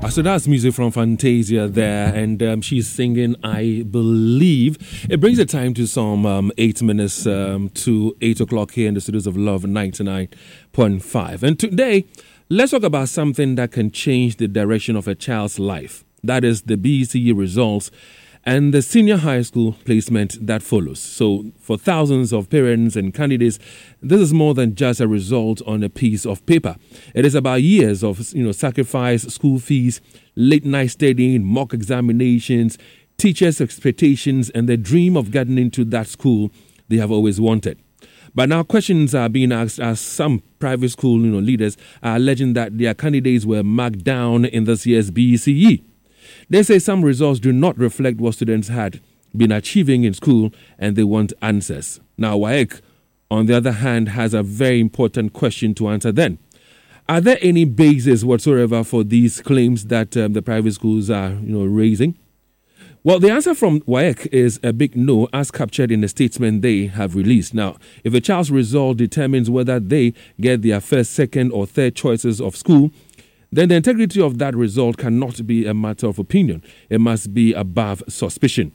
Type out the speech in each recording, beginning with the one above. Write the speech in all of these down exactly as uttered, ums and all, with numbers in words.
So that's music from Fantasia there, and um, she's singing I Believe. It brings the time to some um, eight minutes um, to eight o'clock here in the studios of Love ninety-nine point five. And today, let's talk about something that can change the direction of a child's life. That is the B E C E results and the senior high school placement that follows. So for thousands of parents and candidates, this is more than just a result on a piece of paper. It is about years of, you know, sacrifice, school fees, late night studying, mock examinations, teachers' expectations, and the dream of getting into that school they have always wanted. But now questions are being asked as some private school, you know, leaders are alleging that their candidates were marked down in this year's B E C E. They say some results do not reflect what students had been achieving in school and they want answers. Now, W A E C, on the other hand, has a very important question to answer then. Are there any basis whatsoever for these claims that um, the private schools are, you know, raising? Well, the answer from W A E C is a big no, as captured in the statement they have released. Now, if a child's result determines whether they get their first, second, or third choices of school, then the integrity of that result cannot be a matter of opinion. It must be above suspicion.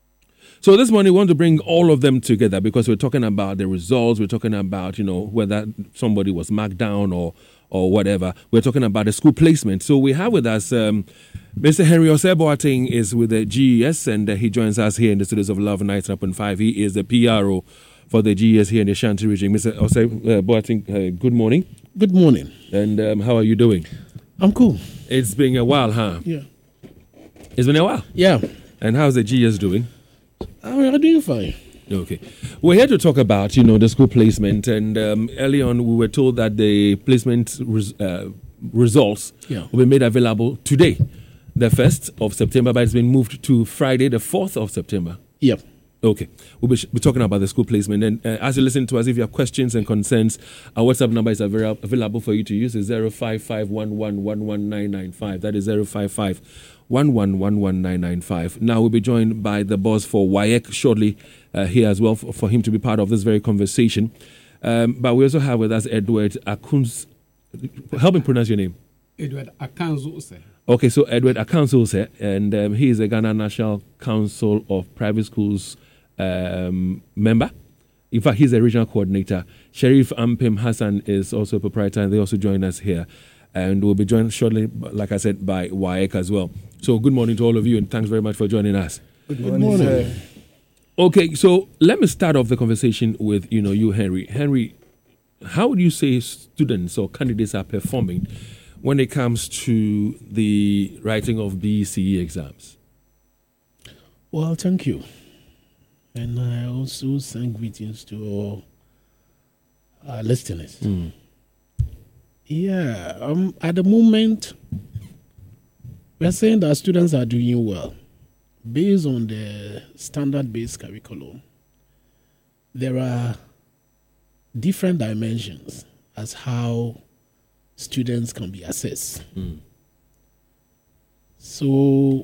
So this morning, we want to bring all of them together because we're talking about the results. We're talking about, you know, whether somebody was marked down or or whatever. We're talking about the school placement. So we have with us um, Mister Henry Osei-Boateng is with the G E S, and uh, he joins us here in the studios of Love ninety-nine point five. He is the P R O for the G E S here in the Ashanti region. Mister Osei-Boateng, uh, good morning. Good morning. And um, how are you doing? I'm cool. It's been a while, huh? Yeah. It's been a while? Yeah. And how's the G E S doing? I'm doing fine. Okay. We're here to talk about, you know, the school placement. And um, early on, we were told that the placement res- uh, results yeah. will be made available today, the first of September, but it's been moved to Friday, the fourth of September. Yep. Okay. We'll be, sh- be talking about the school placement. And uh, as you listen to us, if you have questions and concerns, our WhatsApp number is avail- available for you to use. It's zero five five one one one one nine nine five. That is zero five five one one one one nine nine five. Now we'll be joined by the boss for W A E C shortly uh, here as well for, for him to be part of this very conversation. Um, but we also have with us Edward Akuns. Help me pronounce your name. Edward Akanzose. Okay, so Edward Akanzose, and um, he is the Ghana National Council of Private Schools um, member. In fact, he's the regional coordinator. Sharif Ampim Hassan is also a proprietor, and they also join us here. And we'll be joined shortly, like I said, by W A E C as well. So good morning to all of you, and thanks very much for joining us. Good morning, good morning. Sir. Okay, so let me start off the conversation with, you know, you, Henry. Henry, how would you say students or candidates are performing when it comes to the writing of B E C E exams? Well, thank you. And I also send greetings to all our listeners. Mm. Yeah, um, at the moment, we're saying that students are doing well. Based on the standard-based curriculum, there are different dimensions as how students can be assessed. Mm. So,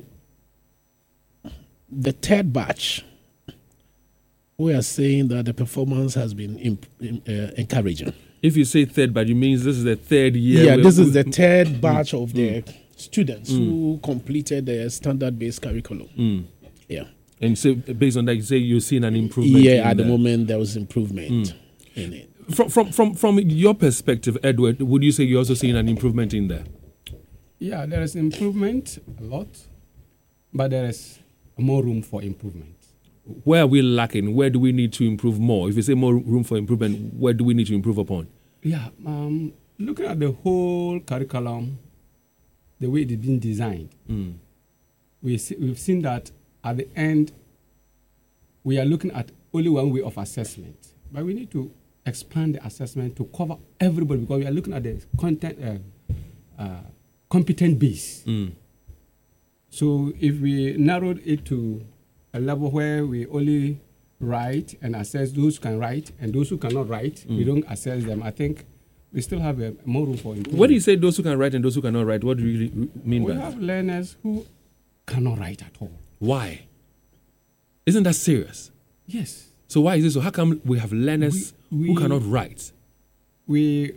the third batch, we are saying that the performance has been imp- uh, encouraging. If you say third batch, it means this is the third year. Yeah, this is the third batch mm. of the mm. students mm. who completed the standard-based curriculum. Mm. Yeah. And so based on that, you say you've seen an improvement? Yeah, at the that. moment there was improvement mm. in it. From, from, from, from your perspective, Edward, would you say you're also seeing an improvement in there? Yeah, there is improvement, a lot, but there is more room for improvement. Where are we lacking? Where do we need to improve more? If you say more room for improvement, where do we need to improve upon? Yeah, um, looking at the whole curriculum, the way it's been designed, mm. we see, we've seen that at the end, we are looking at only one way of assessment. But we need to expand the assessment to cover everybody because we are looking at the content, uh, uh, competent base. Mm. So if we narrowed it to a level where we only write and assess those who can write and those who cannot write, mm. we don't assess them. I think we still have a more room for improvement. What do you say those who can write and those who cannot write? What do you really mean we by that? We have learners who cannot write at all. Why? Isn't that serious? Yes. So why is it so? How come we have learners we, we, who cannot write? We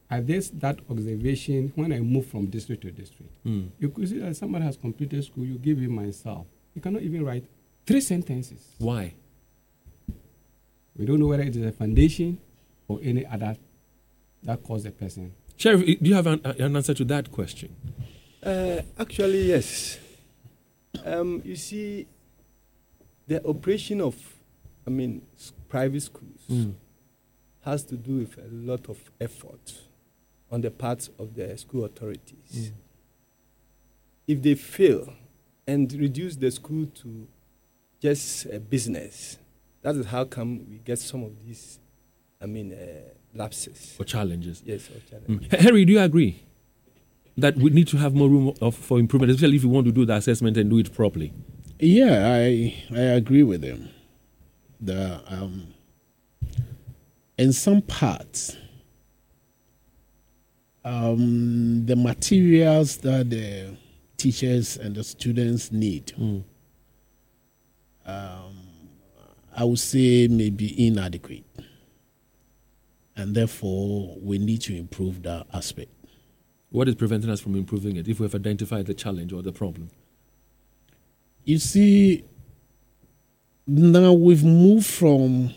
I did that observation when I moved from district to district. Mm. You could see that somebody has completed school, you give him myself. He cannot even write three sentences. Why? We don't know whether it is a foundation or any other that caused the person. Sheriff, do you have an, an answer to that question? Uh, actually, yes. Um, you see, the operation of, I mean, s- private schools Mm. has to do with a lot of effort on the part of the school authorities. Mm. If they fail and reduce the school to just a business, that is how come we get some of these, I mean, uh, lapses. Or challenges? Yes, or challenges. Mm. H- Henry, do you agree that we need to have more room of, for improvement, especially if we want to do the assessment and do it properly? Yeah, I I agree with him. The um, in some parts, um, the materials that the teachers and the students need, Mm. um, I would say, may be inadequate, and therefore we need to improve that aspect. What is preventing us from improving it if we have identified the challenge or the problem? You see, now we've moved from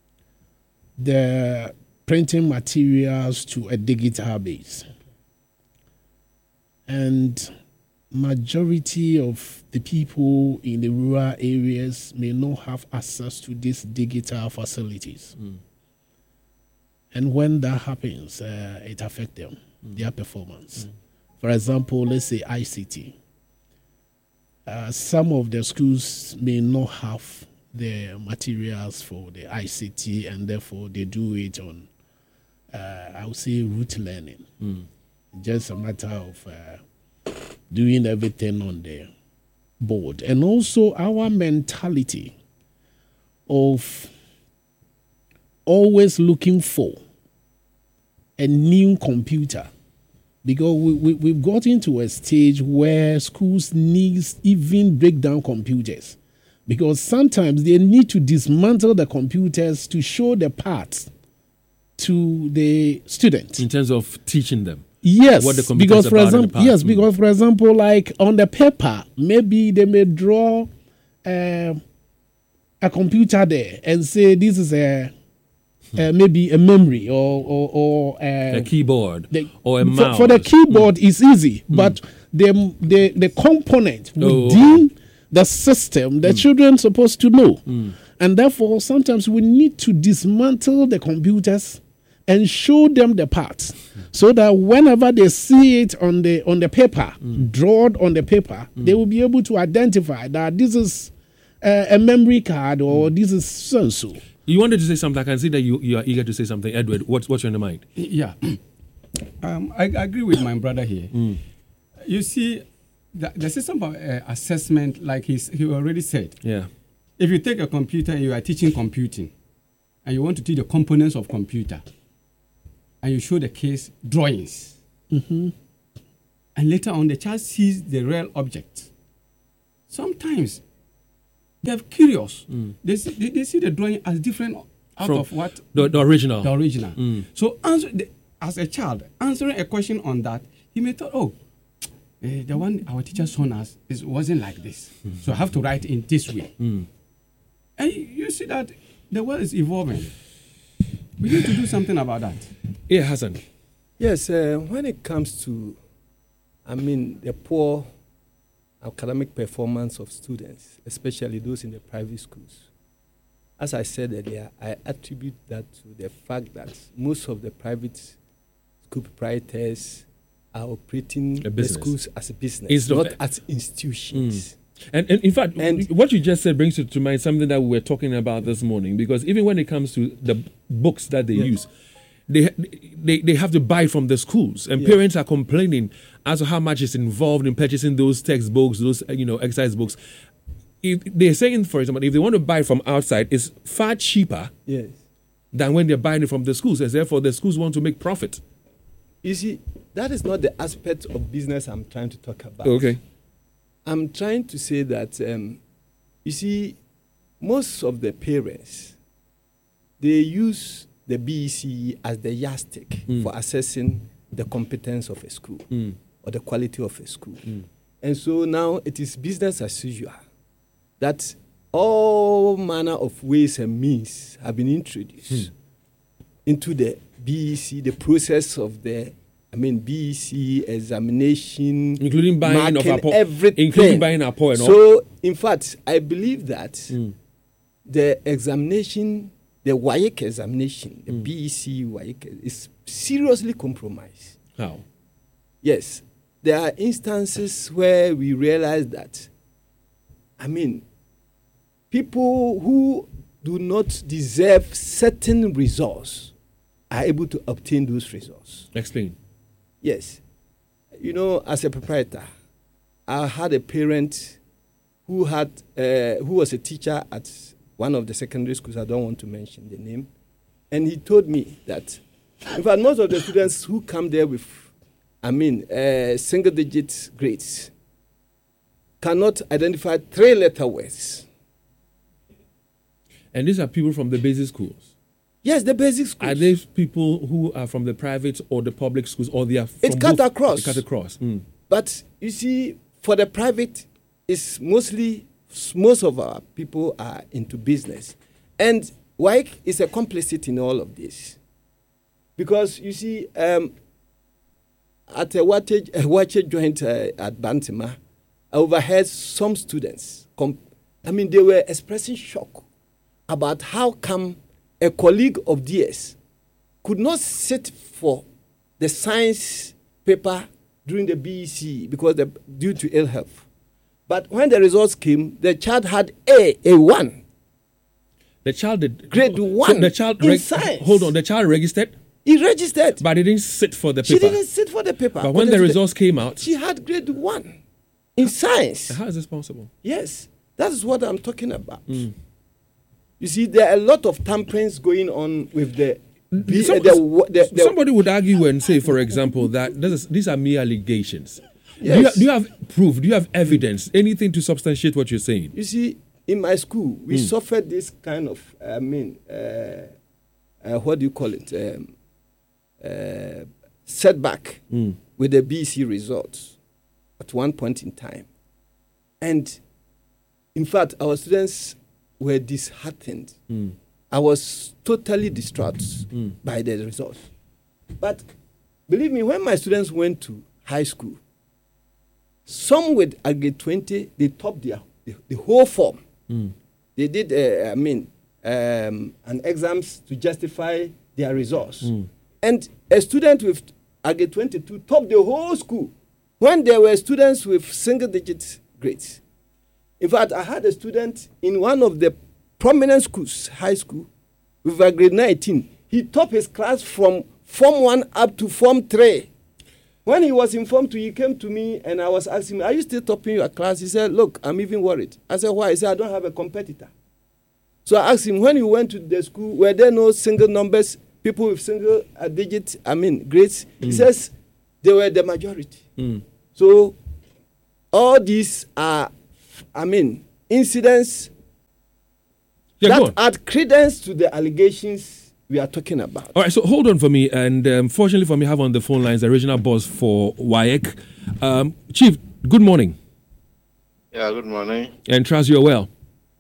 the printing materials to a digital base. And majority of the people in the rural areas may not have access to these digital facilities. Mm. And when that happens, uh, it affects them, Mm. their performance. Mm. For example, let's say I C T. Uh, some of the schools may not have the materials for the I C T, and therefore they do it on, uh, I would say, rote learning. Mm. Just a matter of uh, doing everything on the board. And also our mentality of always looking for a new computer, because we, we, we've got into a stage where schools need even break down computers, because sometimes they need to dismantle the computers to show the parts to the students. In terms of teaching them? Yes, What the computers because for about in the example, past. yes, Mm. because for example, like on the paper, maybe they may draw uh, a computer there and say this is a uh, maybe a memory or or, or uh, A keyboard the- or a for, mouse? for the keyboard is easy, but the the the component Oh, within the system the children supposed to know, Mm. and therefore sometimes we need to dismantle the computers and show them the parts, so that whenever they see it on the on the paper, drawn on the paper, they will be able to identify that this is uh, a memory card or this is so and so. You wanted to say something. I can see that you, you are eager to say something. Edward, what's, what's on your mind? Yeah. um, I, I agree with my brother here. Mm. You see, the, the system of uh, assessment, like he's, he already said, Yeah. if you take a computer and you are teaching computing, and you want to teach the components of computer, and you show the case drawings, Mm-hmm. and later on the child sees the real object, sometimes they're curious. Mm. They, see, they, they see the drawing as different out From of what The, the original. the original. Mm. So answer the, as a child, answering a question on that, he may thought, oh, eh, the one our teacher shown us is, wasn't like this. Mm-hmm. So I have to write in this way. Mm. And you see that the world is evolving. We need to do something about that. Yeah, Hassan. Yes, uh, when it comes to, I mean, the poor academic performance of students, especially those in the private schools, as I said earlier, I attribute that to the fact that most of the private school proprietors are operating A the business. schools as a business, Instead of- not as institutions. And, and in fact, And- what you just said brings it to mind something that we were talking about this morning. Because even when it comes to the b- books that they Yeah. use, they, they they have to buy from the schools, and Yeah. parents are complaining as to how much is involved in purchasing those textbooks, those uh, you know exercise books. If they're saying, for example, if they want to buy from outside, it's far cheaper Yes. than when they're buying it from the schools, and therefore the schools want to make profit. You see, that is not the aspect of business I'm trying to talk about. Okay. I'm trying to say that, um, you see, most of the parents, they use the B E C as the yardstick mm. for assessing the competence of a school mm. or the quality of a school. Mm. And so now it is business as usual that all manner of ways and means have been introduced mm. into the B E C, the process of the, I mean, B E C examination, including buying of our po- everything, including buying our po- and so, all. in fact, I believe that mm. the examination, the W A E C examination, the mm. B E C W A E C is seriously compromised. How? Yes, there are instances where we realize that, I mean, people who do not deserve certain results are able to obtain those results. Explain. Yes. You know, as a proprietor, I had a parent who had uh, who was a teacher at one of the secondary schools. I don't want to mention the name. And he told me that, in fact, most of the students who come there with, I mean, uh, single-digit grades cannot identify three-letter words. And these are people from the basic schools? Yes, the basic schools. Are these people who are from the private or the public schools, or they are from It's cut both? across. It's cut across. Mm. But you see, for the private, it's mostly, most of our people are into business. And W A E C is a complicit in all of this. Because you see, um, at a wattage, a wattage joint uh, at Bantima, I overheard some students, comp- I mean, they were expressing shock about how come a colleague of theirs could not sit for the science paper during the B E C because the, due to ill health. But when the results came, the child had A, A one. The child did grade one. So the child in reg- science. Hold on, the child registered. He registered, but he didn't sit for the paper. She didn't sit for the paper. But when the results the, came out, she had grade one in science. How is this possible? Yes, that is what I'm talking about. Mm. You see, there are a lot of tamperings going on with the. B- Some, the, the, the somebody would argue and say, for example, that this is, these are mere allegations. Yes. Do, you, do you have proof? Do you have evidence? Anything to substantiate what you're saying? You see, in my school, we mm. suffered this kind of, I mean, uh, uh, what do you call it? Um, uh, setback mm. with the B E C results at one point in time. And in fact, our students were disheartened. Mm. I was totally distraught mm. by the results. But believe me, when my students went to high school, some with a grade twenty, they topped their, the, the whole form. Mm. They did, uh, I mean, um, an exams to justify their results. Mm. And a student with a grade twenty-two topped the whole school when there were students with single-digit grades. In fact, I had a student in one of the prominent schools, high school, with a grade nineteen. He topped his class from Form one up to Form three. When he was informed to, he came to me and I was asking him, are you still topping your class? He said, look, I'm even worried. I said, why? He said, I don't have a competitor. So I asked him, when you went to the school, were there no single numbers, people with single uh, digit, I mean, grades? Mm. He says, they were the majority. Mm. So all these are, I mean, incidents yeah, that add credence to the allegations we are talking about. All right, so hold on for me. And um, fortunately for me, I have on the phone lines the regional boss for W A E C. Um, Chief, good morning. Yeah, good morning. And trust you're well.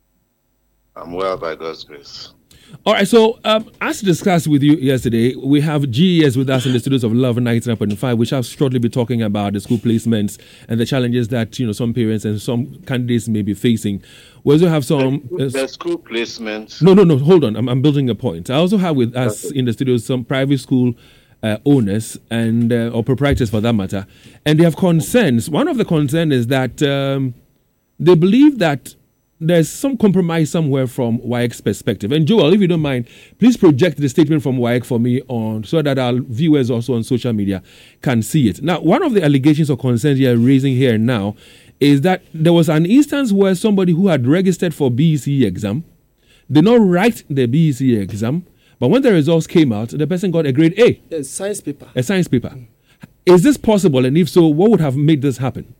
I'm well by God's grace. All right, so um, as discussed with you yesterday, we have G E S with us in the studios of Love ninety-nine point five. We shall shortly be talking about the school placements and the challenges that you know some parents and some candidates may be facing. We also have some the, uh, the school placements. No, no, no. Hold on. I'm, I'm building a point. I also have with us okay. in the studios some private school uh, owners and uh, or proprietors for that matter, and they have concerns. One of the concerns is that um, they believe that there's some compromise somewhere from W A E C's perspective. And Joel, if you don't mind, please project the statement from W A E C for me on so that our viewers also on social media can see it. Now, one of the allegations or concerns you are raising here now is that there was an instance where somebody who had registered for B E C exam did not write the B E C exam, but when the results came out, the person got a grade A. A science paper. A science paper. Mm. Is this possible? And if so, what would have made this happen?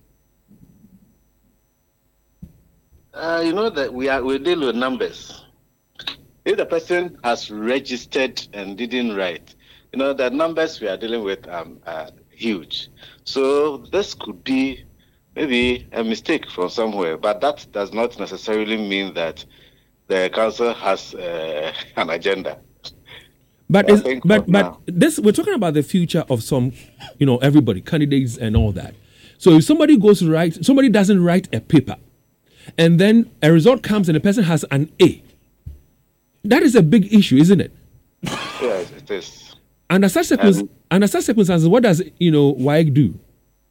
Uh, you know that we are we deal with numbers. if the person has registered and didn't write, you know, the numbers we are dealing with um, are huge. So this could be maybe a mistake from somewhere, but that does not necessarily mean that the council has uh, an agenda. But is, but but now, this we're talking about the future of some, you know, everybody, candidates and all that. So if somebody goes to write, somebody doesn't write a paper, and then a result comes and the person has an A, that is a big issue, isn't it? Yes, it is. Under such circumstances, um, under such circumstances, what does you know W A E C do?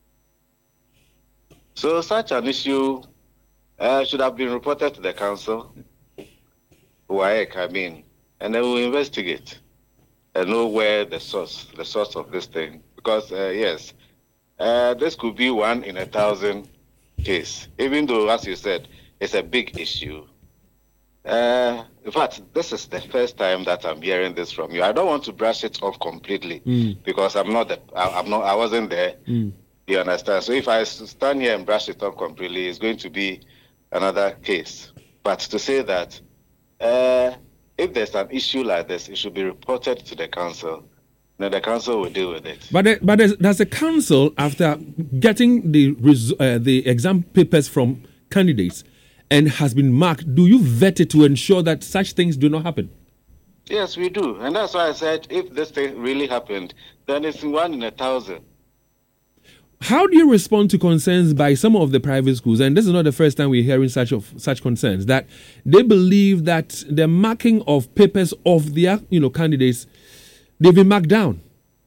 So such an issue uh, should have been reported to the council, W A E C, I mean, and then we'll investigate and know where the source, the source of this thing. Because uh, yes, uh, this could be one in a thousand case. Even though, as you said, it's a big issue. Uh, in fact, this is the first time that I'm hearing this from you. I don't want to brush it off completely mm. because I'm not the, I, I'm not, I wasn't there. Mm. You understand? So if I stand here and brush it off completely, it's going to be another case. But to say that uh, if there's an issue like this, it should be reported to the council. Then the council will deal with it. But the, but does the council, after getting the res, uh, the exam papers from candidates and has been marked, do you vet it to ensure that such things do not happen? Yes, we do. And that's why I said if this thing really happened, then it's one in a thousand. How do you respond to concerns by some of the private schools? And this is not the first time we're hearing such of such concerns, that they believe that the marking of papers of their you know candidates, they've been marked down.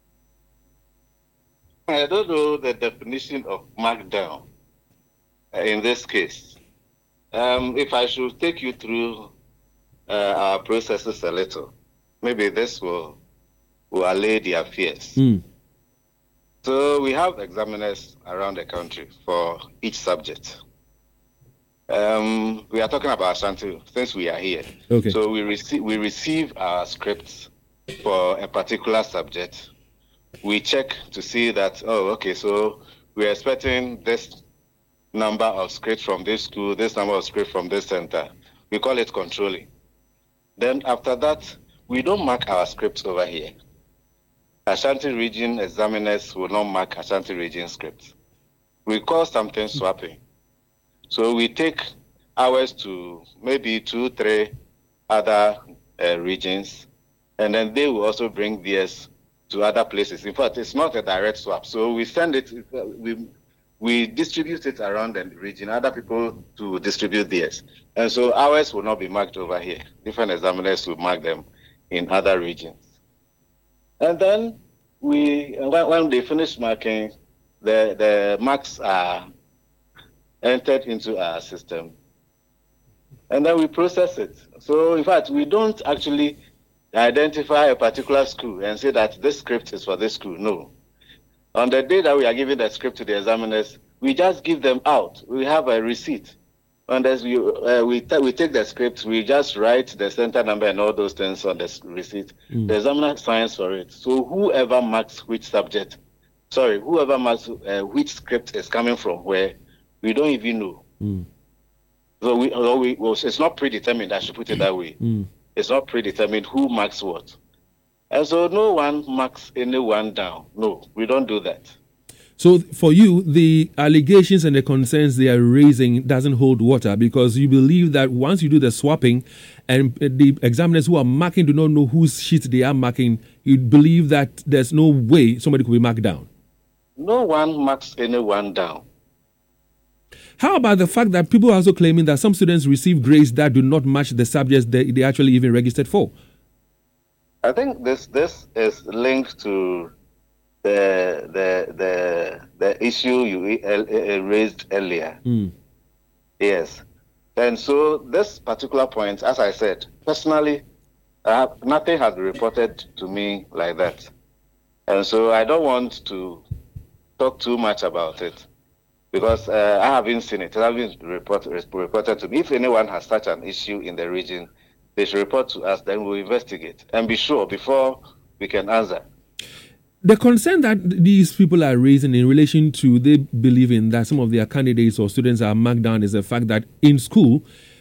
I don't know the definition of marked down in this case. Um, if I should take you through uh, our processes a little, maybe this will will allay their fears. Mm. So we have examiners around the country for each subject. Um, we are talking about Ashanti since we are here. Okay. So we receive we receive our scripts for a particular subject. We check to see that, oh, okay, so we're expecting this number of scripts from this school, this number of scripts from this center. We call it controlling. Then after that, we don't mark our scripts over here. Ashanti region examiners will not mark Ashanti region scripts. We call something swapping. So we take ours to maybe two, three other uh, regions, and then they will also bring theirs to other places. In fact, it's not a direct swap. So we send it, we we distribute it around the region, other people to distribute theirs. And so ours will not be marked over here. Different examiners will mark them in other regions. And then we, when they finish marking, the, the marks are entered into our system. And then we process it. So in fact, we don't actually identify a particular school and say that this script is for this school. No. On the day that we are giving the script to the examiners, we just give them out. We have a receipt. And as we uh, we, t- we take the script, we just write the center number and all those things on the receipt. Mm. The examiner signs for it. So whoever marks which subject, sorry, whoever marks uh, which script is coming from where, we don't even know. Mm. So we, we well, it's not predetermined, I should put it that way. Mm. It's not predetermined who marks what. And so no one marks anyone down. No, we don't do that. So for you, the allegations and the concerns they are raising doesn't hold water because you believe that once you do the swapping and the examiners who are marking do not know whose sheet they are marking, you believe that there's no way somebody could be marked down? No one marks anyone down. How about the fact that people are also claiming that some students receive grades that do not match the subjects they, they actually even registered for? I think this this is linked to the the the the issue you uh, raised earlier. Mm. Yes, and so this particular point, as I said, personally, uh, nothing has been reported to me like that, and so I don't want to talk too much about it because uh, I haven't seen it. It hasn't been report, reported to me. If anyone has such an issue in the region, they should report to us, then we'll investigate and be sure before we can answer. The concern that these people are raising in relation to they believe in that some of their candidates or students are marked down is the fact that in school,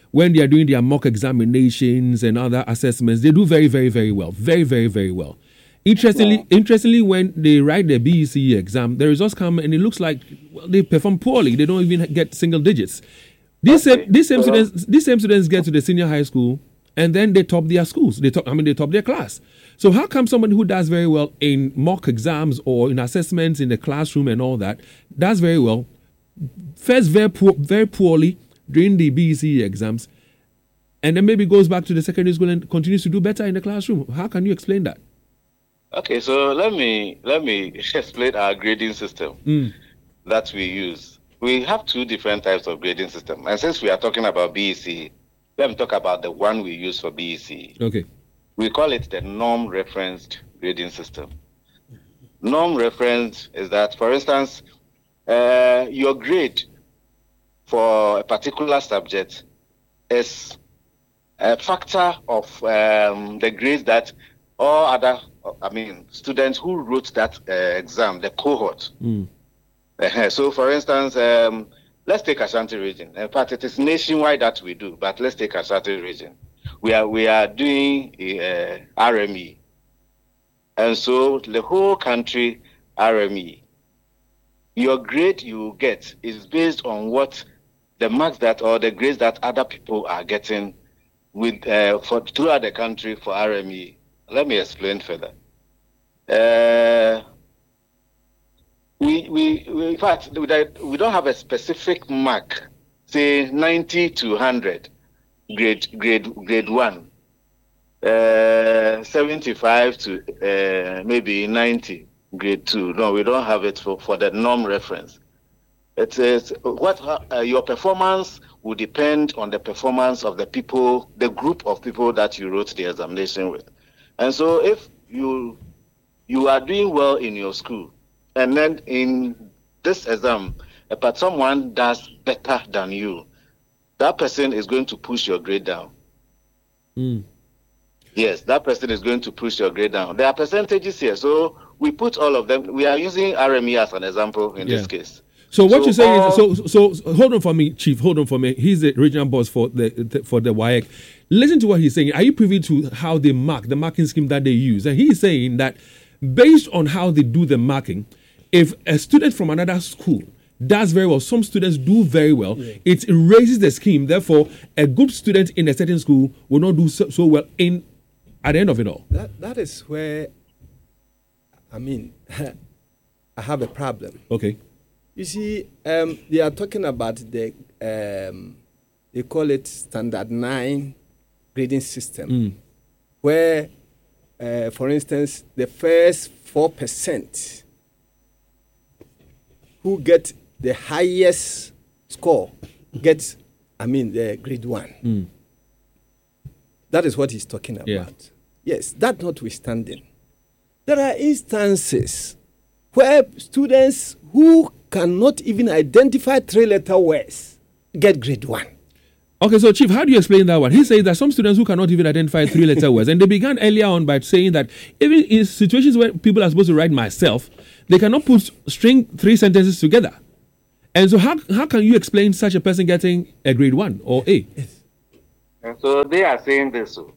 when they are doing their mock examinations and other assessments, they do very, very, very well. Very, very, very well. Interestingly, Yeah. interestingly, when they write their B E C E exam, the results come and it looks like well, they perform poorly. They don't even get single digits. These Okay. same, these same Well- students, these same students get to the senior high school and then they top their schools. They top, I mean, they top their class. So how come someone who does very well in mock exams or in assessments in the classroom and all that does very well, fares very poor, very poorly during the B E C E exams, and then maybe goes back to the secondary school and continues to do better in the classroom? How can you explain that? Okay, so let me let me explain our grading system Mm. that we use. We have two different types of grading system, and since we are talking about B E C, let me talk about the one we use for B E C. Okay. We call it the norm referenced grading system. Norm referenced is that, for instance, uh, your grade for a particular subject is a factor of um, the grades that all other, I mean, students who wrote that uh, exam, the cohort. Mm. Uh, so, for instance, um, let's take Ashanti region. In fact, it is nationwide that we do, but let's take Ashanti region. We are we are doing uh, R M E, and so the whole country R M E. Your grade you get is based on what the marks that or the grades that other people are getting with uh, for throughout the country for R M E. Let me explain further. Uh, we, we, we, in fact, we we don't have a specific mark, say ninety to one hundred, grade, grade, grade one, uh, seventy-five to uh, maybe ninety, grade two. No, we don't have it for, for the norm reference. It is what uh, your performance will depend on the performance of the people, the group of people that you wrote the examination with. And so if you you are doing well in your school, and then in this exam, but someone does better than you, that person is going to push your grade down. Mm. Yes, that person is going to push your grade down. There are percentages here, so we put all of them. We are using R M E as an example in Yeah. this case. So what So you're saying all- is, so, so so hold on for me, Chief. Hold on for me. He's the regional boss for the, the for the W A E C. Listen to what he's saying. Are you privy to how they mark the marking scheme that they use? And he's saying that based on how they do the marking, if a student from another school does very well, some students do very well, Yeah. it raises the scheme. Therefore, a good student in a certain school will not do so, so well in at the end of it all. That that is where, I mean, I have a problem. Okay. You see, um, they are talking about the um, they call it standard nine grading system, Mm. where, uh, for instance, the first four percent who get the highest score get, I mean, the grade one. Mm. That is what he's talking about. Yeah. Yes, that notwithstanding, there are instances where students who cannot even identify three-letter words get grade one. Okay, so Chief, how do you explain that one? He says that some students who cannot even identify three-letter words, and they began earlier on by saying that even in situations where people are supposed to write myself, they cannot put string three sentences together. And so how, how can you explain such a person getting a grade one or A? And so they are saying this. So.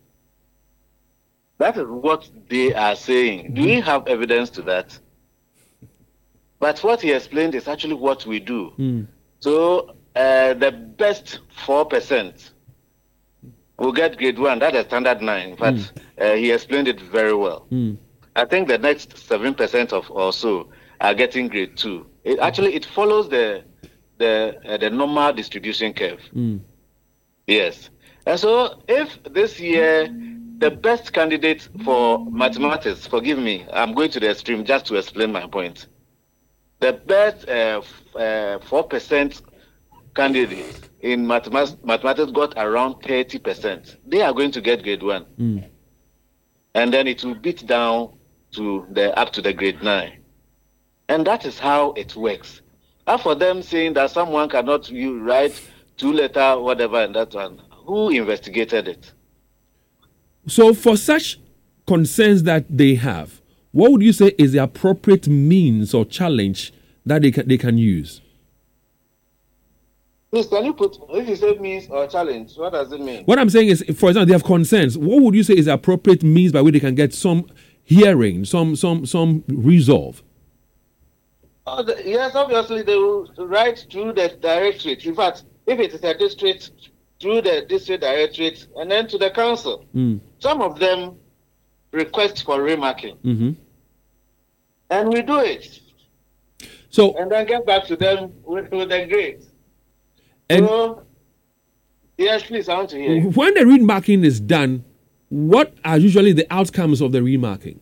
That is what they are saying. Do we have evidence to that? But what he explained is actually what we do. Mm. So uh, the best four percent will get grade one. That is standard nine. But Mm. uh, he explained it very well. Mm. I think the next seven percent of or so are getting grade two. It, actually, it follows the the uh, the normal distribution curve. Mm. Yes. And so if this year the best candidate for mathematics, forgive me, I'm going to the extreme just to explain my point. The best uh, f- uh, four percent candidates in mathematics, mathematics got around thirty percent. They are going to get grade one. Mm. And then it will beat down to the up to the grade nine. And that is how it works. As for them saying that someone cannot you write two letter whatever and that one, who investigated it? So for such concerns that they have, what would you say is the appropriate means or challenge that they can, they can use? Please, can you put, if you say means or challenge, what does it mean? What I'm saying is, for example, they have concerns. What would you say is the appropriate means by which they can get some hearing, some some some resolve? Oh, the, yes, obviously they will write through the directorate. In fact, if it is a district, through the district directorate, and then to the council. Mm. Some of them request for remarking, Mm-hmm. and we do it, So, and then get back to them with, with the grades. and So, yes, please, I want to hear you. when the remarking is done, what are usually the outcomes of the remarking?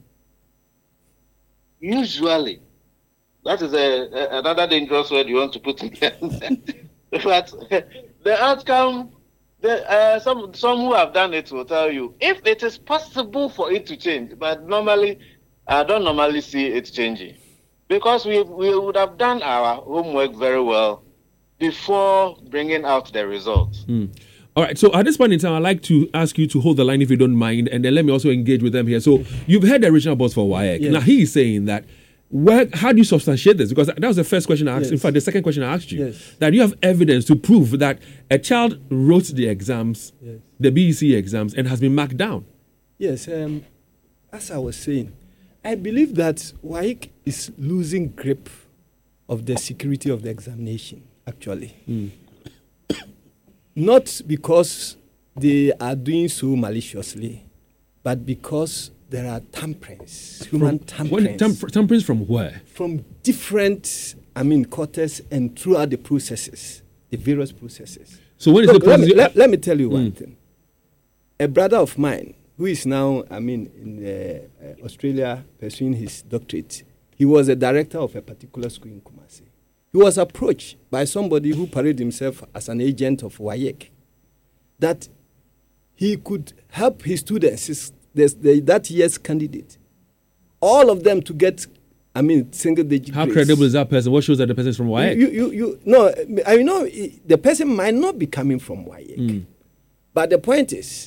Usually, that is a, a, another dangerous word you want to put in there. But the outcome, the, uh, some some who have done it will tell you if it is possible for it to change. But normally, I don't normally see it changing because we we would have done our homework very well before bringing out the results. Mm. All right. So at this point in time, I'd like to ask you to hold the line if you don't mind, and then let me also engage with them here. So you've heard the original boss for W A E C. Yes. Now he is saying that. Where, how do you substantiate this? Because that was the first question I asked. Yes. In fact, the second question I asked you. Yes. That you have evidence to prove that a child wrote the exams, Yes. the B E C exams, and has been marked down. Yes, um, as I was saying, I believe that W A E C is losing grip of the security of the examination, actually. Mm. Not because they are doing so maliciously, but because there are tamperings, human From, when, tamperings, tam- tamperings from where? from different, I mean, quarters and throughout the processes, the various processes. So when is Look, the let, me, process? let, let me tell you one Mm. thing. A brother of mine who is now, I mean, in uh, uh, Australia pursuing his doctorate, he was a director of a particular school in Kumasi. He was approached by somebody who paraded himself as an agent of W A E C that he could help his students, his, the, the, that year's candidate, all of them to get, I mean, single digit How grades. credible is that person? What shows that the person is from W A E C? You, you, you, no, I know i- the person might not be coming from W A E C, Mm. but the point is,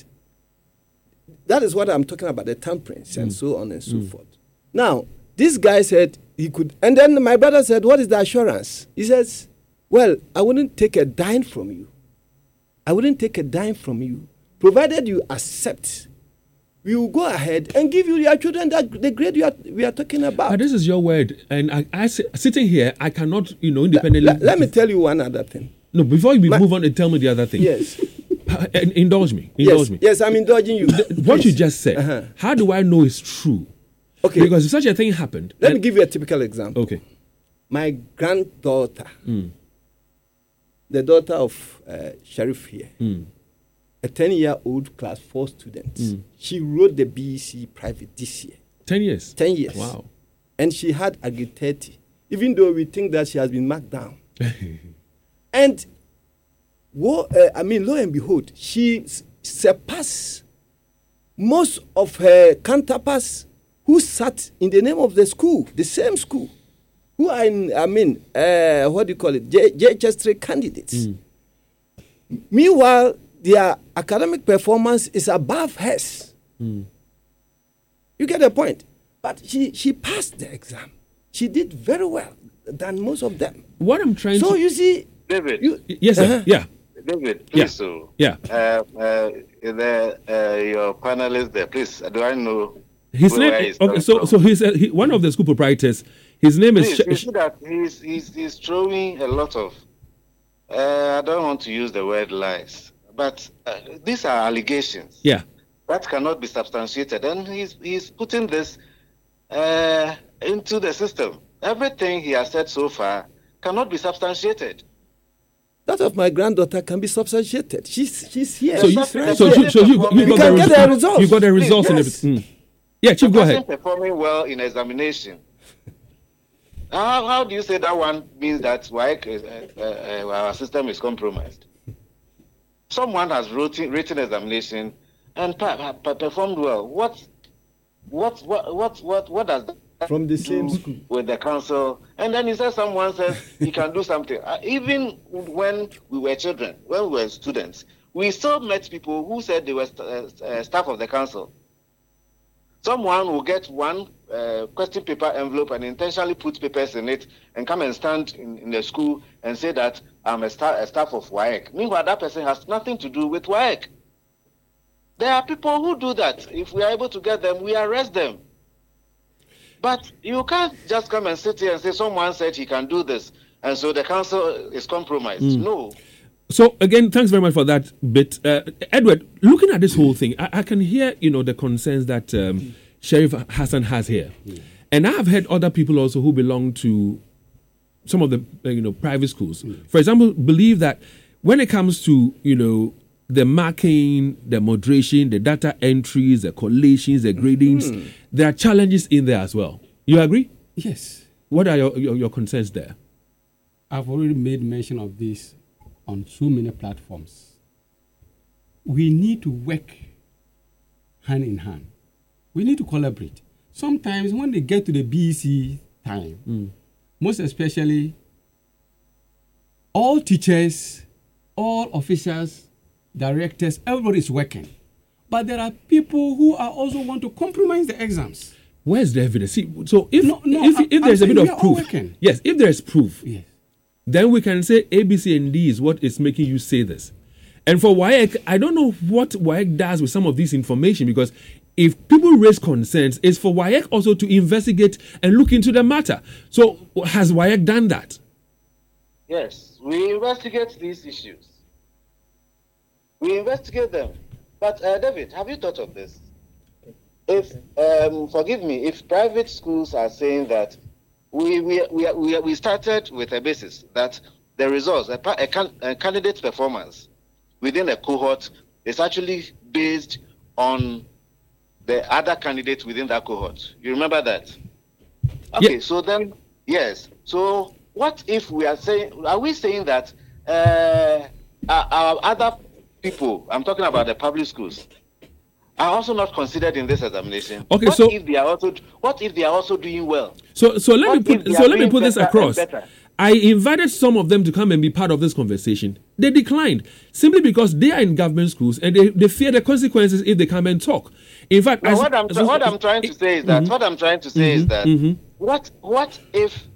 that is what I'm talking about, the tamperings and Mm. so on and so forth. Now, this guy said he could, and then my brother said, what is the assurance? He says, well, I wouldn't take a dime from you. I wouldn't take a dime from you, provided you accept. We will go ahead and give you your children that the grade you are, we are talking about. But this is your word, and I, I sit- sitting here, I cannot, you know, independently. let, let me tell you one other thing. No, before you My- move on and tell me the other thing. Yes. Uh, in- Indulge me. Indulge Yes, me. yes, I'm indulging you. What you Please. just said, Uh-huh. how do I know it's true? Okay. Because if such a thing happened. Let me and- give you a typical example. Okay. My granddaughter, Mm. the daughter of uh, Sheriff here, Mm. a ten-year-old class four student, Mm. she wrote the B E C private this year, Ten years. ten years. Wow. And she had a grade thirty, even though we think that she has been marked down. And, wo- uh, I mean, lo and behold, she s- surpassed most of her counterparts who sat in the name of the school, the same school, who are in, I mean, uh, what do you call it, J- J H S three candidates. Mm. Meanwhile, their academic performance is above hers. Mm. You get the point? But she, she passed the exam. She did very well than most of them. What I'm trying So to. you see, David, you, Yes, sir. Uh-huh. Yeah. David, Yeah. please, so, Yeah. uh, uh, the, uh, your panelist there, please, do I know His where name. he's Okay. coming So, from? so he's uh, he, one of the school proprietors. His name is. Please, Sh- you Sh- see that he's, he's, he's throwing a lot of, uh, I don't want to use the word lies, but uh, these are allegations yeah. that cannot be substantiated. And he's, he's putting this uh, into the system. Everything he has said so far cannot be substantiated. that of my granddaughter can be substantiated. She's, she's here. So, Yes, you, that's right. so, you, so you, you You got can the get res- the results. You got the results and Yes. everything. Mm. Yeah, Chief, go Person ahead. performing well in examination. How, how do you say that one means that like, uh, uh, uh, our system is compromised? Someone has written, written examination and pa- pa- performed well. What, what, what, what, what, what does that From the do same school. with the council? And then he says someone says he can do something. Uh, even when we were children, when we were students, we still met people who said they were st- uh, uh, staff of the council. Someone will get one uh, question paper envelope and intentionally put papers in it and come and stand in, in the school and say that I'm a, star, a staff of W A E C. Meanwhile, that person has nothing to do with W A E C. There are people who do that. If we are able to get them, we arrest them. But you can't just come and sit here and say someone said he can do this, and so the council is compromised. Mm. No. So again, thanks very much for that bit, uh, Edward. Looking at this whole thing, I, I can hear you know the concerns that um, Sheriff Hassan has here, mm. and I have heard other people also who belong to some of the uh, you know private schools, mm. for example, believe that when it comes to you know the marking, the moderation, the data entries, the collations, the gradings, mm. there are challenges in there as well. You agree? Yes. What are your, your, your concerns there? I've already made mention of this on so many platforms. We need to work hand in hand. We need to collaborate. Sometimes when they get to the B E C time, mm. most especially all teachers, all officials, directors, everybody is working. But there are people who are also want to compromise the exams. Where's the evidence? See, so if no, no, if, I, if there's a bit of proof, working. yes, if there's proof, yes. then we can say A, B, C, and D is what is making you say this. And for W A E C, I don't know what W A E C does with some of this information, because if people raise concerns, it's for W A E C also to investigate and look into the matter. So has W A E C done that? Yes, we investigate these issues. We investigate them. But uh, David, have you thought of this? If, um, forgive me, if private schools are saying that we we we we, we started with a basis that the results, a, a, can, a candidate's performance within a cohort is actually based on the other candidates within that cohort. You remember that? Okay, yeah. So then, yes. So what if we are saying, are we saying that uh, our, our other people, I'm talking about the public schools, are also not considered in this examination? Okay, what so if they are also what if they are also doing well? So so let what me put so let me put this across. I invited some of them to come and be part of this conversation. They declined simply because they are in government schools and they, they fear the consequences if they come and talk. In fact, no, as, what, I'm, as, what I'm trying to say is that mm-hmm. what I'm trying to say mm-hmm. is that mm-hmm. what what if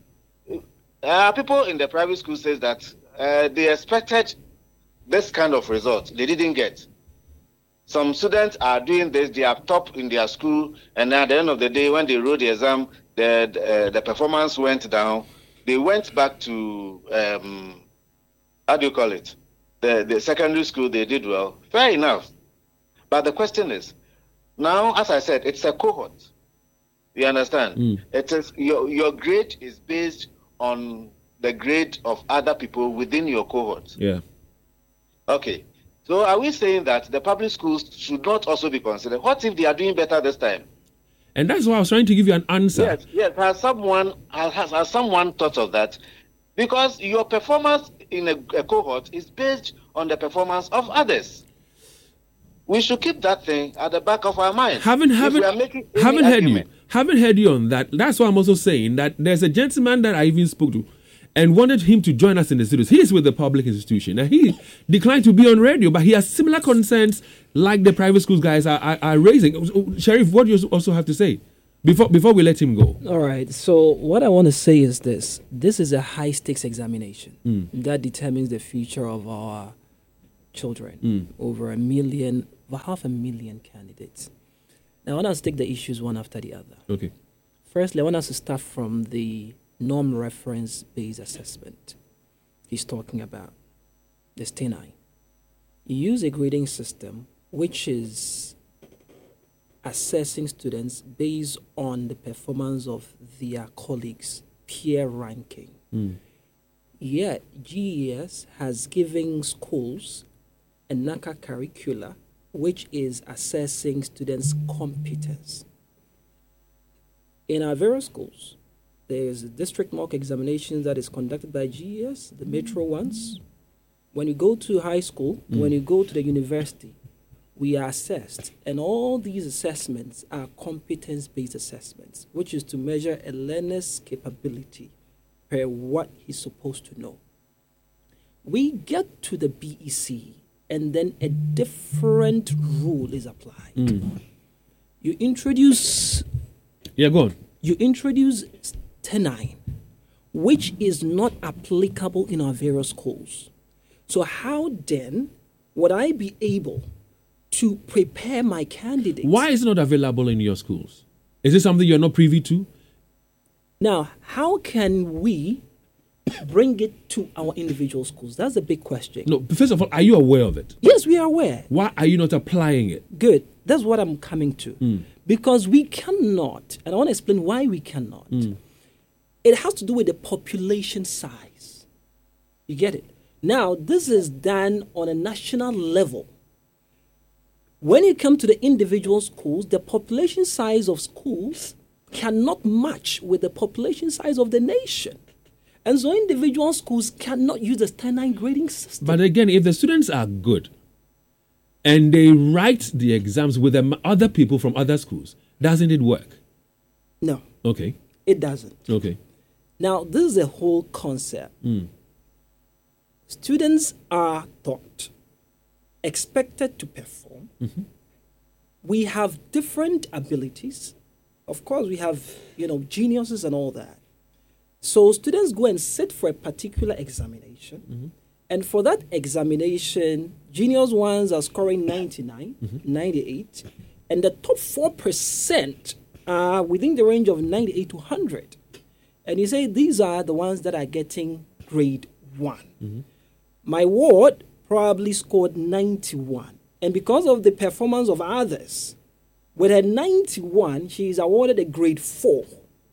uh, people in the private school says that uh, they expected this kind of result, they didn't get. Some students are doing this, they are top in their school, and at the end of the day, when they wrote the exam, the uh, the performance went down. They went back to, um, how do you call it? The, the secondary school, they did well. Fair enough. But the question is, now, as I said, it's a cohort. You understand? Mm. It is your, your grade is based on the grade of other people within your cohort. Yeah. Okay. So are we saying that the public schools should not also be considered? What if they are doing better this time? And that's why I was trying to give you an answer. Yes, yes. Has someone has, has someone thought of that? Because your performance in a, a cohort is based on the performance of others. We should keep that thing at the back of our mind. Haven't haven't haven't heard you. Haven't heard you on that. That's why I'm also saying that there's a gentleman that I even spoke to and wanted him to join us in the studios. He is with the public institution and he declined to be on radio, but he has similar concerns like the private schools guys are, are, are raising. Sheriff, what do you also have to say before before we let him go? All right. So what I want to say is this. This is a high-stakes examination mm. that determines the future of our children. Mm. Over a million, over half a million candidates. Now, I want us to take the issues one after the other. Okay. Firstly, I want us to start from the norm reference-based assessment he's talking about, the S T N I. You use a grading system which is assessing students based on the performance of their colleagues, peer ranking. Mm. Yet, G E S has given schools a NACA curricula which is assessing students' competence. In our various schools, there's a district mock examination that is conducted by G E S, the metro ones. When you go to high school, mm. when you go to the university, we are assessed. And all these assessments are competence-based assessments, which is to measure a learner's capability per what he's supposed to know. We get to the B E C, and then a different rule is applied. Mm. you introduce Yeah, go on. you introduce tenine, which is not applicable in our various schools. So how then would I be able to prepare my candidates? Why is it not available in your schools? Is it something you're not privy to? Now, how can we bring it to our individual schools? That's a big question. No, first of all, are you aware of it? Yes, we are aware. Why are you not applying it? Good. That's what I'm coming to. Mm. Because we cannot, and I want to explain why we cannot. Mm. It has to do with the population size. You get it? Now, this is done on a national level. When you come to the individual schools, the population size of schools cannot match with the population size of the nation. And so individual schools cannot use the standard grading system. But again, if the students are good and they write the exams with them, other people from other schools, doesn't it work? No, Okay. it doesn't. Okay. Now, this is a whole concept. Mm. Students are taught, expected to perform. Mm-hmm. We have different abilities. Of course, we have, you know, geniuses and all that. So students go and sit for a particular examination. Mm-hmm. And for that examination, genius ones are scoring ninety-nine, Mm-hmm. ninety-eight. And the top four percent are within the range of ninety-eight to one hundred. And you say these are the ones that are getting grade one. Mm-hmm. My ward probably scored ninety-one. And because of the performance of others, with her ninety-one, she is awarded a grade four.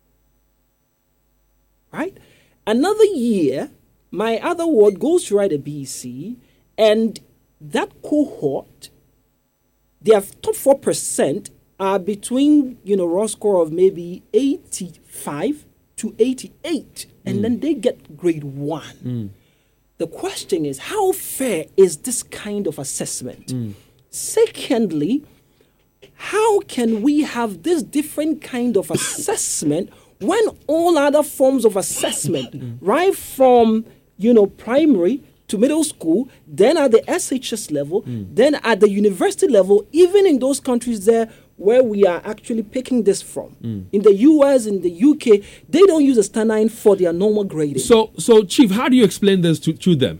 Right? Another year, my other ward goes to write a B C, and that cohort, their top four percent are between, you know, raw score of maybe eighty-five to eighty-eight, and Mm. then they get grade one. Mm. The question is, how fair is this kind of assessment? Mm. Secondly, how can we have this different kind of assessment when all other forms of assessment, right from, you know, primary to middle school, then at the S H S level, then at the university level, even in those countries there where we are actually picking this from, in the U S, in the U K, they don't use a standard for their normal grading. So, so Chief, how do you explain this to, to them?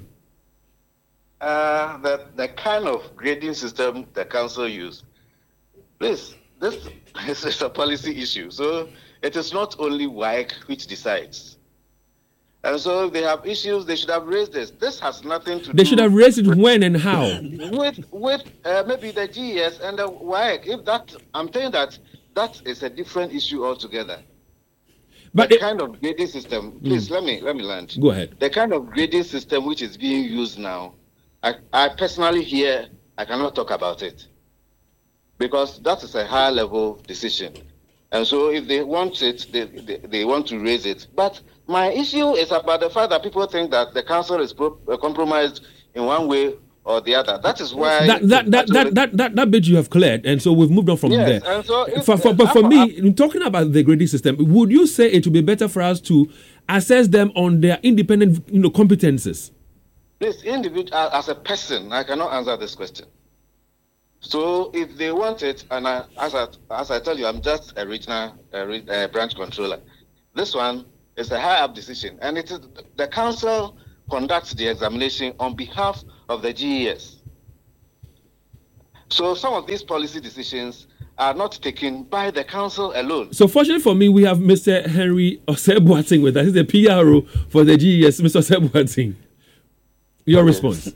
Uh, the, the kind of grading system the council use, please, this, this is a policy issue. So it is not only W A E C which decides. And so if they have issues, they should have raised this. This has nothing to do They should have raised it when and how. with with uh, maybe the G E S and the W A E C. If that, I'm saying that that is a different issue altogether. But the it- kind of grading system, please let me let me land. Go ahead. The kind of grading system which is being used now, I, I personally here I cannot talk about it because that is a high level decision. And so if they want it, they, they, they want to raise it. But my issue is about the fact that people think that the council is pro- uh, compromised in one way or the other. That is why... That that that, that, that, that that bit you have cleared, and so we've moved on from Yes, there. and so if- for, for, but for I'm- me, I'm- in talking about the grading system, would you say it would be better for us to assess them on their independent, you know, competences? This individual, as a person, I cannot answer this question. So if they want it, and I, as I as I tell you, I'm just a regional uh, re, uh, branch controller. This one is a high up decision, and it is the council conducts the examination on behalf of the G E S. So some of these policy decisions are not taken by the council alone. So fortunately for me, we have Mister Henry Osei-Boateng with us. He's the P R O for the G E S. Mister Osei-Boateng, your response.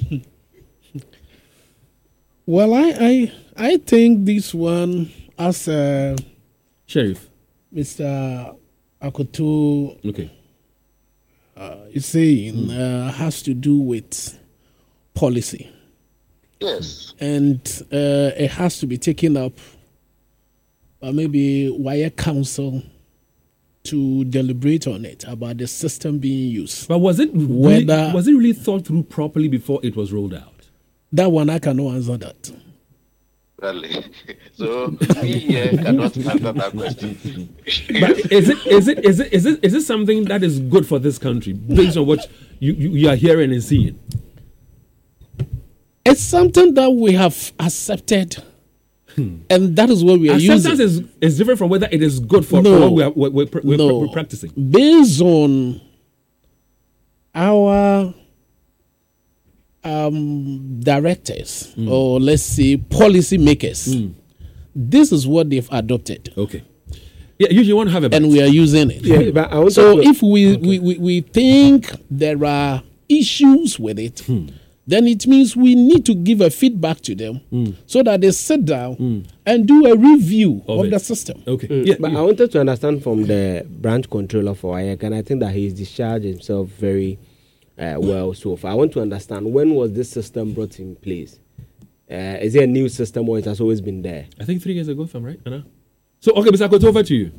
Well, I, I I think this one, as uh, Sheriff. Mister Akoto Okay. uh, is saying, uh, has to do with policy. Yes. And uh, it has to be taken up by maybe W A E C Council to deliberate on it about the system being used. But was it really, Whether- was it really thought through properly before it was rolled out? That one, I cannot answer that. Really. So we here cannot answer that question. But is it is it is it is it is it something that is good for this country based on what you, you, you are hearing and seeing? It's something that we have accepted And that is what we are Acceptance using. is, is different from whether it is good for, No. for what we are, we're, we're, we're, No. we're practicing. Based on our um, directors, Mm. or let's say policy makers, this is what they've adopted. Okay. Yeah, you, you want to have a And we are using it. Yeah, but I want So to, if we, we, we, we think there are issues with it, Hmm. then it means we need to give a feedback to them Hmm. so that they sit down and do a review Of of, it. the system. Okay. Mm, Yeah, but you- I wanted to understand from the branch controller for I A C, and I think that he's discharged himself very uh, well so far. I want to understand, when was this system brought in place? Uh, is it a new system or it has always been there? I think three years ago, if I'm right. Anna? So, okay, Mister Akoto, over to you.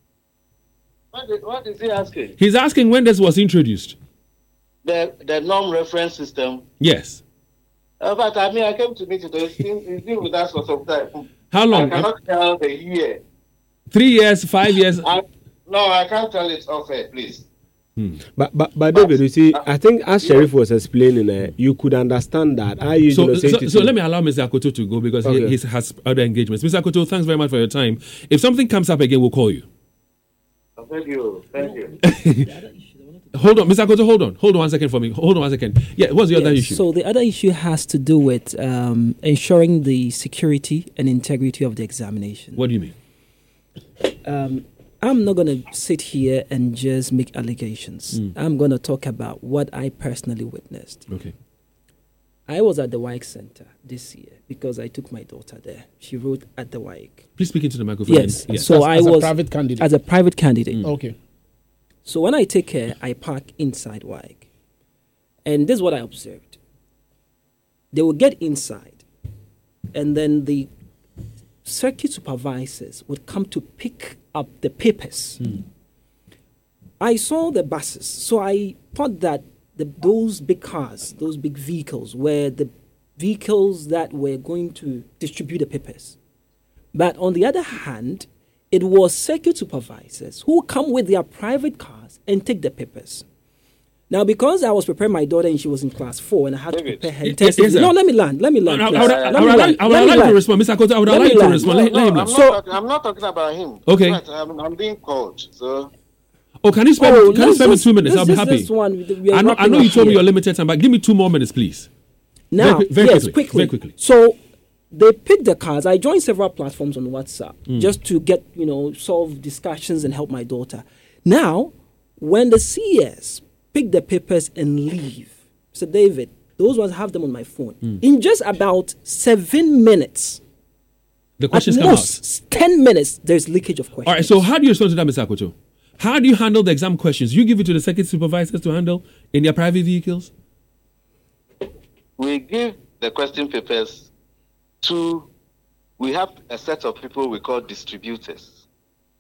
What is, what is he asking? He's asking when this was introduced. The the norm reference system. Yes. Uh, but I mean, I came to meet it. It's been, it's been with us for some time. How long? I cannot tell the year. Three years, five years? I, no, I can't tell it off air, please. But, but, but David, you see, I think as Sheriff was explaining, uh, you could understand that. I use So, you know, say so, to- so let me allow Mister Akoto to go because Okay. he, he has other engagements. Mister Akoto, thanks very much for your time. If something comes up again, we'll call you. Thank you. Thank you. Hold on, Mister Akoto, hold on. Hold on one second for me. Hold on one second. Yeah, what's the other Yes, issue? So the other issue has to do with um, ensuring the security and integrity of the examination. What do you mean? Um, I'm not going to sit here and just make allegations. Mm. I'm going to talk about what I personally witnessed. Okay. I was at the W I C Center this year because I took my daughter there. She wrote at the W I C. Please speak into the microphone. Yes. and- yes. So As- I as a was private candidate. as a private candidate. Mm. Okay. So when I take her, I park inside W I C. And this is what I observed. They will get inside, and then the circuit supervisors would come to pick up the papers. I saw the buses, so I thought that the, those big cars, those big vehicles, were the vehicles that were going to distribute the papers. But on the other hand, it was circuit supervisors who come with their private cars and take the papers. Now, because I was preparing my daughter and she was in class four and I had to David. prepare her Yes, intensively. yes, sir. No, let me land. Let me land. I, I, please. I would, Let I me would, land. allow- I would Let me allow you to land. respond. Mister Akoto, I would Let allow me you to land. respond. No, Let, let no, him I'm, land. not So- talking, I'm not talking about him. Okay. But I'm, I'm being called. So Oh, can you spend, Oh, can you let's spend me just- two minutes? let's I'll be just- happy. this one, we are I know, I wrapping know you up told me here. you're limited time, but give me two more minutes, please. Now, Very qui- very yes, quickly, quickly. very quickly. So they picked the cards. I joined several platforms on WhatsApp Mm. just to get, you know, solve discussions and help my daughter. Now, when the C S pick the papers and leave, Mister David, those ones have them on my phone. Mm. In just about seven minutes, The at questions come out. most ten minutes, there's leakage of questions. All right, so how do you respond to that, Mister Akoto? How do you handle the exam questions? You give it to the circuit supervisors to handle in their private vehicles? we give the question papers to, we have a set of people we call distributors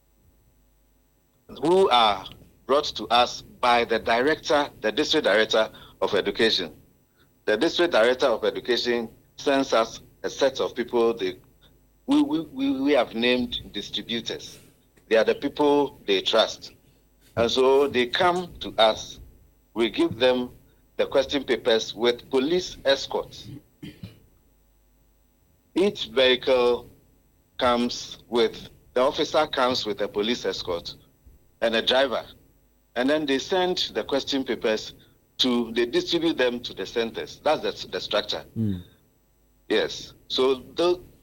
who are brought to us by the director, the district director of education. The district director of education sends us a set of people they, we, we, we, we have named distributors. They are the people they trust. And so they come to us, we give them the question papers with police escorts. Each vehicle comes with, the officer comes with a police escort and a driver. And then they send the question papers to, they distribute them to the centers. That's the, the structure. Yes. So the,